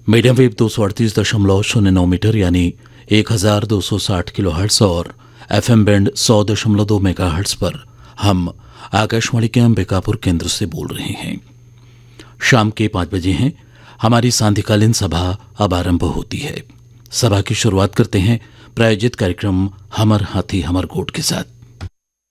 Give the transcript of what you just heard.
Medium wave 238.09 metre यानी 1260 kilohertz और FM band 100.2 megahertz पर हम आकाशवाणी के अंबिकापुर केंद्र से बोल रहे हैं। शाम के 5 बजे हैं। हमारी सांध्यकालीन सभा अब आरंभ होती है। सभा की शुरुआत करते हैं प्रायोजित कार्यक्रम हमर हाथी हमर गोठ के साथ।